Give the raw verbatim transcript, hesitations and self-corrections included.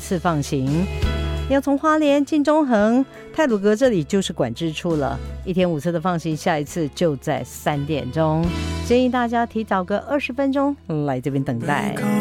次放行。要从花莲进中横太鲁阁这里就是管制处了，一天五次的放行，下一次就在三点钟，建议大家提早个二十分钟来这边等待。